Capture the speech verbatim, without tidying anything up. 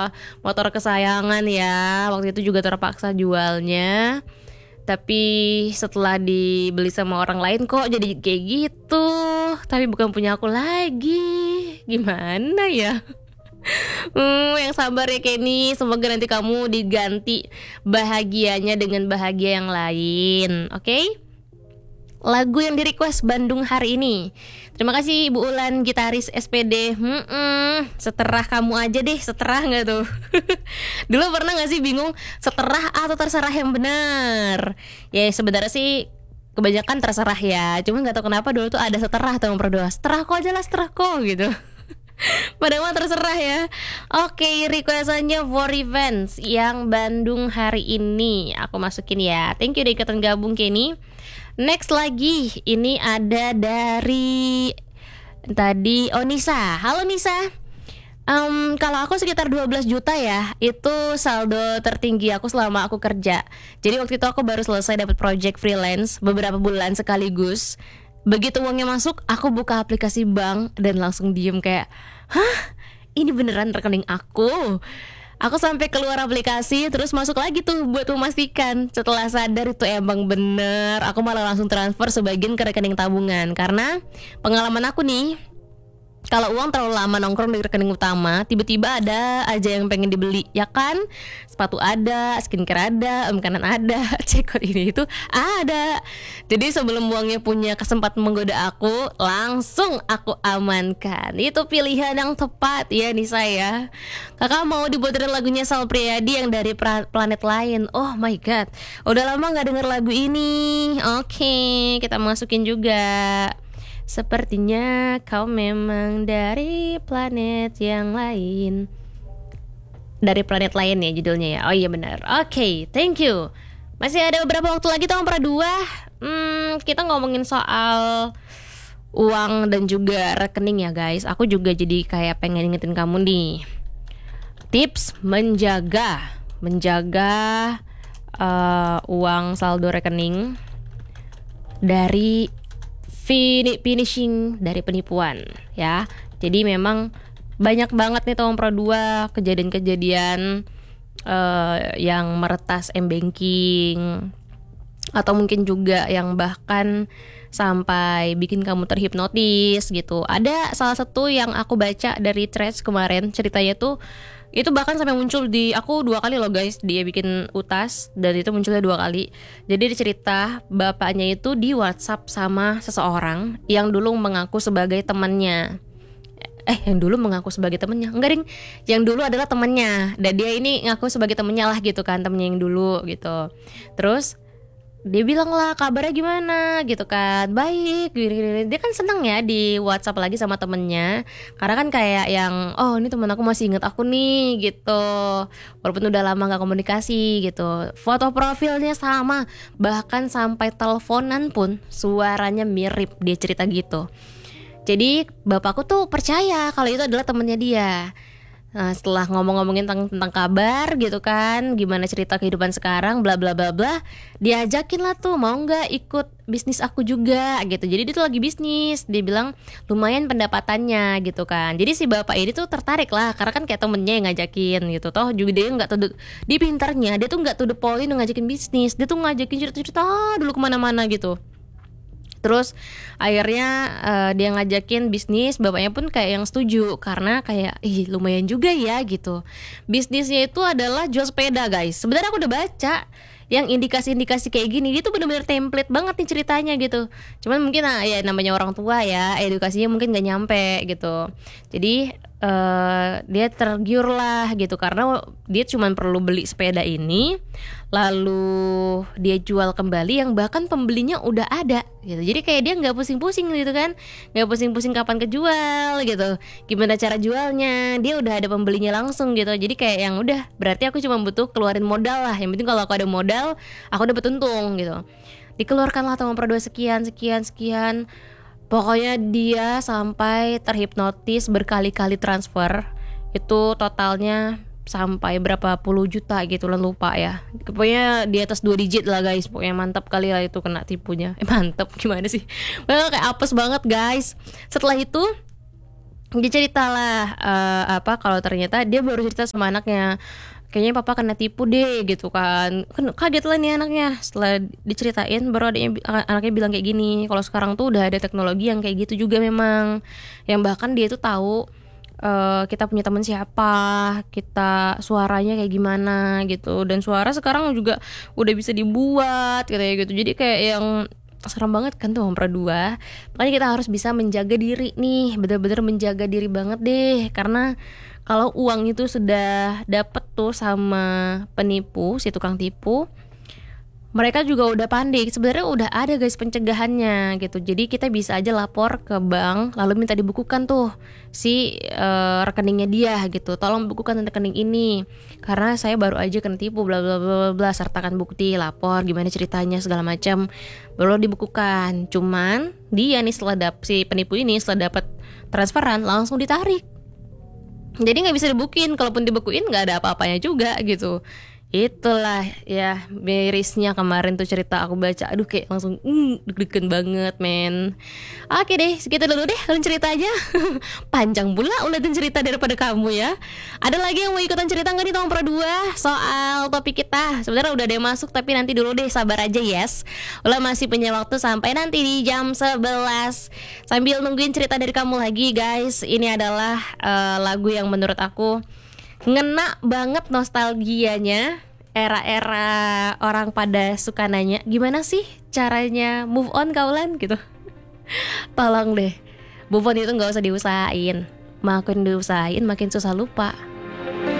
motor kesayangan ya. Waktu itu juga terpaksa jualnya. Tapi setelah dibeli sama orang lain kok jadi kayak gitu. Tapi bukan punya aku lagi. Gimana ya? Hmm, yang sabar ya Kenny. Semoga nanti kamu diganti bahagianya dengan bahagia yang lain. Oke? Okay? Lagu yang di request Bandung hari ini. Terima kasih Ibu Ulan, gitaris S P D. Hmm, seterah kamu aja deh, seterah nggak tuh? Dulu pernah nggak sih bingung seterah atau terserah yang benar? Ya sebenarnya sih kebanyakan terserah ya. Cuma nggak tahu kenapa dulu tuh ada seterah atau berdoa. Seterah kok aja lah, seterah kok gitu. Padahal mah terserah ya. Oke, okay, requestannya For Revenge yang Bandung hari ini aku masukin ya. Thank you udah ikutan gabung Kenny. Next lagi, ini ada dari tadi oh Nisa. Halo Nisa. Um, kalau aku sekitar dua belas juta ya. Itu saldo tertinggi aku selama aku kerja. Jadi waktu itu aku baru selesai dapat project freelance beberapa bulan sekaligus. Begitu uangnya masuk, aku buka aplikasi bank dan langsung diem kayak, hah? Ini beneran rekening aku? Aku sampai keluar aplikasi terus masuk lagi tuh buat memastikan. Setelah sadar itu emang bener, aku malah langsung transfer sebagian ke rekening tabungan. Karena pengalaman aku nih, kalau uang terlalu lama nongkrong di rekening utama, tiba-tiba ada aja yang pengen dibeli, ya kan? Sepatu ada, skincare ada, makanan ada, cekot ini itu ada. Jadi sebelum uangnya punya kesempatan menggoda aku, langsung aku amankan. Itu pilihan yang tepat ya Nisa ya. Kakak mau diputerin lagunya Sal Priadi yang dari pra- planet lain. Oh my god, udah lama gak denger lagu ini. Oke, kita masukin juga. Sepertinya kau memang dari planet yang lain. Dari planet lain ya judulnya ya. Oh iya benar. Oke, okay, thank you. Masih ada beberapa waktu lagi tuh nomor dua. Hmm, kita ngomongin soal uang dan juga rekening ya guys. Aku juga jadi kayak pengen ingetin kamu nih. Tips menjaga menjaga uh, uang saldo rekening dari finishing dari penipuan ya. Jadi memang banyak banget nih tahun Pro dua kejadian-kejadian uh, yang meretas m-banking atau mungkin juga yang bahkan sampai bikin kamu terhipnotis gitu. Ada salah satu yang aku baca dari Threads kemarin, ceritanya tuh itu bahkan sampai muncul di aku dua kali loh guys. Dia bikin utas dan itu munculnya dua kali. Jadi dia cerita bapaknya itu di WhatsApp sama seseorang yang dulu mengaku sebagai temannya. Eh yang dulu mengaku sebagai temannya enggak ding, yang dulu adalah temannya. Dan dia ini ngaku sebagai temannya lah gitu kan, temennya yang dulu gitu. Terus dia bilang lah kabarnya gimana gitu kan, baik gini-gini. Dia kan seneng ya di WhatsApp lagi sama temennya, karena kan kayak yang oh ini teman aku masih inget aku nih gitu, walaupun udah lama gak komunikasi gitu. Foto profilnya sama, bahkan sampai teleponan pun suaranya mirip. Dia cerita gitu. Jadi bapakku tuh percaya kalau itu adalah temennya dia. Nah setelah ngomong-ngomongin tentang, tentang kabar gitu kan, gimana cerita kehidupan sekarang bla bla bla bla, diajakin lah tuh mau nggak ikut bisnis aku juga gitu. Jadi dia tuh lagi bisnis, dia bilang lumayan pendapatannya gitu kan. Jadi si bapak ini tuh tertarik lah karena kan kayak temennya yang ngajakin gitu. Toh juga dia nggak tuh, dia pintarnya dia tuh nggak to the point ngajakin bisnis, dia tuh ngajakin cerita-cerita dulu kemana-mana gitu. Terus akhirnya uh, dia ngajakin bisnis, bapaknya pun kayak yang setuju karena kayak ih lumayan juga ya gitu. Bisnisnya itu adalah jual sepeda guys. Sebenarnya aku udah baca yang indikasi-indikasi kayak gini, dia tuh benar-benar template banget nih ceritanya gitu. Cuman mungkin nah, ya namanya orang tua ya, edukasinya mungkin gak nyampe gitu. Jadi uh, dia tergiur lah gitu karena dia cuma perlu beli sepeda ini, lalu dia jual kembali yang bahkan pembelinya udah ada gitu. Jadi kayak dia nggak pusing-pusing gitu kan, nggak pusing-pusing kapan kejual gitu, gimana cara jualnya, dia udah ada pembelinya langsung gitu. Jadi kayak yang udah berarti aku cuma butuh keluarin modal lah, yang penting kalau aku ada modal aku dapat untung gitu. Dikeluarkanlah tahun per dua sekian sekian sekian, pokoknya dia sampai terhipnotis berkali-kali transfer. Itu totalnya sampai berapa puluh juta gitu lah, lupa ya. Pokoknya di atas dua digit lah guys. Pokoknya mantap kali lah itu kena tipunya. Eh mantap gimana sih, well, kayak apes banget guys. Setelah itu Dia cerita lah, eee, apa, kalau ternyata dia baru cerita sama anaknya, "Kayaknya papa kena tipu deh," gitu kan. Kan kaget lah nih anaknya, setelah diceritain baru adiknya bi a anaknya bilang kayak gini, kalau sekarang tuh udah ada teknologi yang kayak gitu juga memang, yang bahkan dia tuh tahu, eee, kita punya teman siapa, kita suaranya kayak gimana gitu, dan suara sekarang juga udah bisa dibuat katanya gitu. Jadi kayak yang serem banget kan tuh Ompra dua. Makanya kita harus bisa menjaga diri nih, bener-bener menjaga diri banget deh, karena kalau uang itu sudah dapet tuh sama penipu, si tukang tipu, mereka juga udah pandai, sebenarnya udah ada guys pencegahannya gitu. Jadi kita bisa aja lapor ke bank, lalu minta dibukukan tuh si eee, rekeningnya dia gitu. "Tolong bukukan rekening ini, karena saya baru aja kena tipu bla bla bla bla bla, sertakan bukti, lapor gimana ceritanya segala macam." Baru dibukukan. Cuman dia nih setelah dap si penipu ini setelah dapat transferan langsung ditarik. Jadi nggak bisa dibukuin, kalaupun dibekuin nggak ada apa-apanya juga gitu. Itulah ya mirisnya kemarin tuh cerita aku baca, aduh kayak langsung, mmm, deg-degan banget men. Oke deh, segitu dulu deh alur cerita aja. Panjang pula uletin cerita daripada kamu ya. Ada lagi yang mau ikutan cerita nggak nih Ompra dua soal topik kita? Sebenarnya udah ada yang masuk tapi nanti dulu deh, sabar aja yes. Ulah masih punya waktu sampai nanti di jam sebelas. Sambil nungguin cerita dari kamu lagi guys, ini adalah uh, lagu yang menurut aku ngena banget nostalgianya, era-era orang pada suka nanya gimana sih caranya move on kaulan gitu. Tolong deh, move on itu gak usah diusahain, makin diusahain makin susah lupa.